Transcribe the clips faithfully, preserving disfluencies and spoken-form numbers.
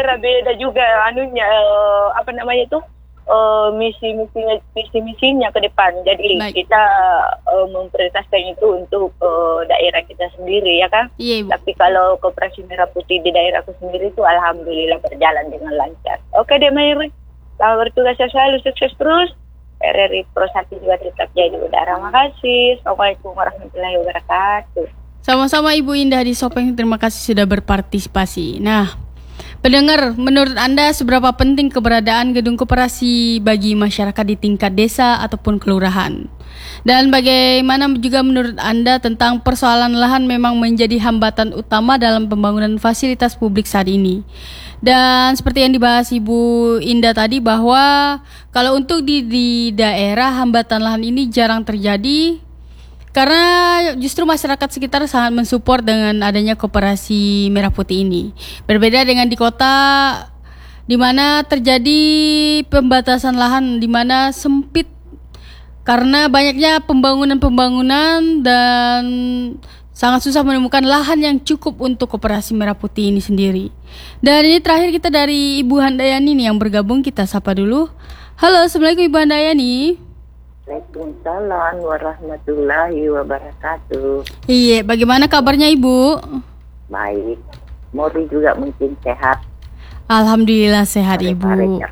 daerah beda juga anunya uh, apa namanya itu uh, misi misinya misi misinya ke depan. Jadi Baik. kita uh, memprioritaskan itu untuk uh, daerah kita sendiri ya kan. Iya, Ibu. Tapi kalau Koperasi Merah Putih di daerahku sendiri itu alhamdulillah berjalan dengan lancar. Oke deh Mary, selamat bertugas selalu, sukses terus. R R I Pro satu juga tetap jadi udara. Makasih. Assalamualaikum warahmatullahi wabarakatuh. Sama-sama Ibu Indah di Sopeng, terima kasih sudah berpartisipasi. Nah, pendengar, menurut Anda seberapa penting keberadaan gedung koperasi bagi masyarakat di tingkat desa ataupun kelurahan? Dan bagaimana juga menurut Anda tentang persoalan lahan memang menjadi hambatan utama dalam pembangunan fasilitas publik saat ini? Dan seperti yang dibahas Ibu Indah tadi bahwa kalau untuk di, di daerah hambatan lahan ini jarang terjadi karena justru masyarakat sekitar sangat mensupport dengan adanya Koperasi Merah Putih ini. Berbeda dengan di kota di mana terjadi pembatasan lahan, di mana sempit karena banyaknya pembangunan-pembangunan dan sangat susah menemukan lahan yang cukup untuk Koperasi Merah Putih ini sendiri. Dan ini terakhir kita dari Ibu Handayani nih yang bergabung, kita sapa dulu. Halo, Assalamualaikum Ibu Handayani. Waalaikumsalam warahmatullahi wabarakatuh. Iya, bagaimana kabarnya Ibu? Baik, Mori juga mungkin sehat. Alhamdulillah sehat Ibu.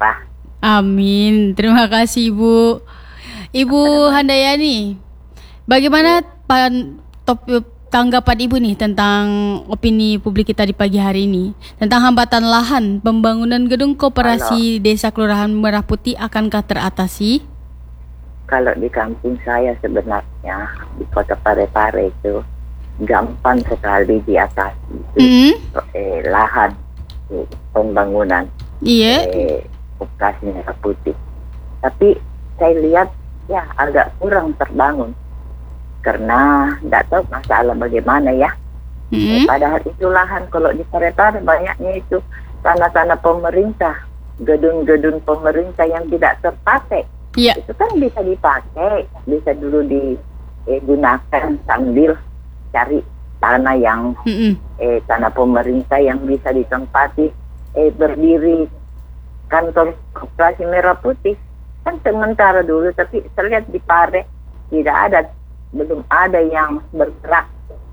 Amin, terima kasih Ibu. Ibu Handayani, bagaimana pan, top, tanggapan Ibu nih tentang opini publik kita di pagi hari ini tentang hambatan lahan pembangunan gedung Koperasi Halo. Desa Kelurahan Merah Putih akankah teratasi? Kalau di kampung saya sebenarnya di Kota Parepare itu gampang sekali diatasi itu mm-hmm. eh, lahan eh, pembangunan iya. eh, Koperasi Merah Putih. Tapi saya lihat ya agak kurang terbangun. Karena tidak tahu masalah bagaimana ya. Mm-hmm. Eh, padahal itu lahan kalau di Parepare banyaknya itu tanah-tanah pemerintah, gedung-gedung pemerintah yang tidak terpakai. Yeah. Itu kan bisa dipakai, bisa dulu digunakan eh, sambil cari tanah yang mm-hmm. eh, tanah pemerintah yang bisa ditempati eh, berdiri kantor Koperasi Merah Putih. Kan sementara dulu, tapi terlihat di Pare tidak ada. Belum ada yang bergerak.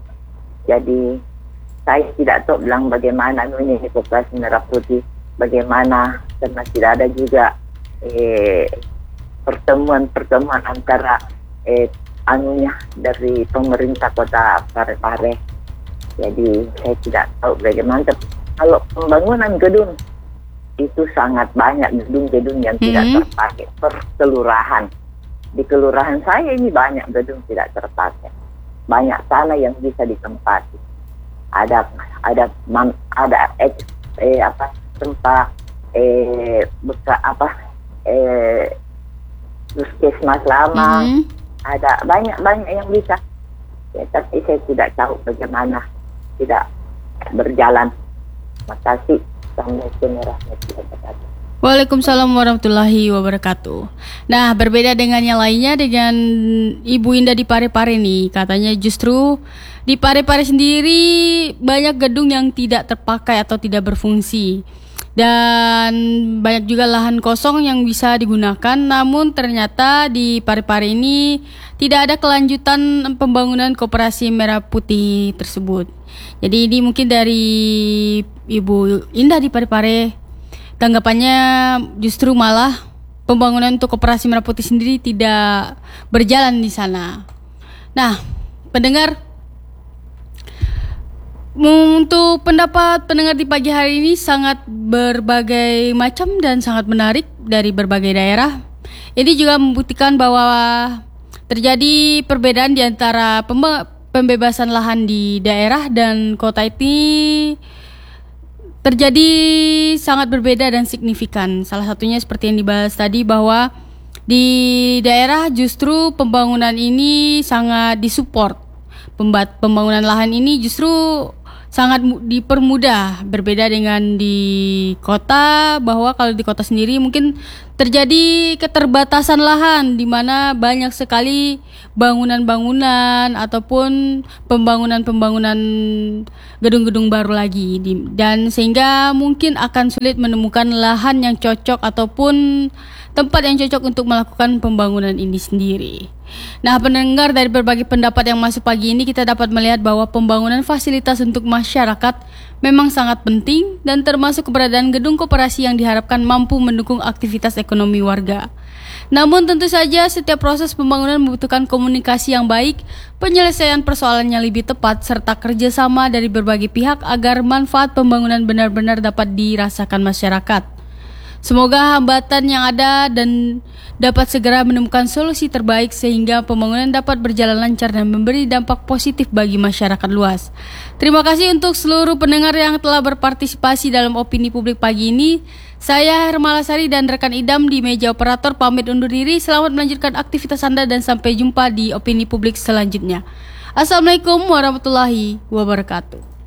Jadi saya tidak tahu bilang bagaimana ini Koperasi Merah Putih, bagaimana karena tidak ada juga eh, pertemuan-pertemuan antara eh, anunya dari pemerintah Kota Parepare. Jadi saya tidak tahu bagaimana. Kalau pembangunan gedung itu sangat banyak gedung-gedung yang mm-hmm. tidak terpakai per kelurahan. Di kelurahan saya ini banyak gedung tidak terpakai, banyak tanah yang bisa ditempati. Ada ada mam, ada eh, eh apa tempat eh buka apa eh puskesmas lama, mm-hmm. ada banyak banyak yang bisa. Ya, tapi saya tidak tahu bagaimana tidak berjalan. Terima kasih. Assalamualaikum warahmatullahi wabarakatuh. Waalaikumsalam warahmatullahi wabarakatuh. Nah, berbeda dengan yang lainnya dengan Ibu Indah di Parepare nih, katanya justru di Parepare sendiri banyak gedung yang tidak terpakai atau tidak berfungsi. Dan banyak juga lahan kosong yang bisa digunakan, namun ternyata di Parepare ini tidak ada kelanjutan pembangunan Koperasi Merah Putih tersebut. Jadi ini mungkin dari Ibu Indah di Parepare, tanggapannya justru malah pembangunan untuk Koperasi Merah Putih sendiri tidak berjalan di sana. Nah, pendengar, untuk pendapat pendengar di pagi hari ini sangat berbagai macam dan sangat menarik dari berbagai daerah. Ini juga membuktikan bahwa terjadi perbedaan di antara pembe- pembebasan lahan di daerah dan kota ini terjadi sangat berbeda dan signifikan. Salah satunya seperti yang dibahas tadi bahwa di daerah justru pembangunan ini sangat disupport. Pembat- pembangunan lahan ini justru sangat dipermudah, berbeda dengan di kota, bahwa kalau di kota sendiri mungkin terjadi keterbatasan lahan di mana banyak sekali bangunan-bangunan ataupun pembangunan-pembangunan gedung-gedung baru lagi, dan sehingga mungkin akan sulit menemukan lahan yang cocok ataupun tempat yang cocok untuk melakukan pembangunan ini sendiri. Nah, pendengar, dari berbagai pendapat yang masuk pagi ini, kita dapat melihat bahwa pembangunan fasilitas untuk masyarakat memang sangat penting, dan termasuk keberadaan gedung koperasi yang diharapkan mampu mendukung aktivitas ekonomi warga. Namun tentu saja setiap proses pembangunan membutuhkan komunikasi yang baik, penyelesaian persoalannya lebih tepat, serta kerjasama dari berbagai pihak agar manfaat pembangunan benar-benar dapat dirasakan masyarakat. Semoga hambatan yang ada dan dapat segera menemukan solusi terbaik sehingga pembangunan dapat berjalan lancar dan memberi dampak positif bagi masyarakat luas. Terima kasih untuk seluruh pendengar yang telah berpartisipasi dalam opini publik pagi ini. Saya Hermala Sari dan rekan Idam di meja operator pamit undur diri. Selamat melanjutkan aktivitas Anda dan sampai jumpa di opini publik selanjutnya. Assalamualaikum warahmatullahi wabarakatuh.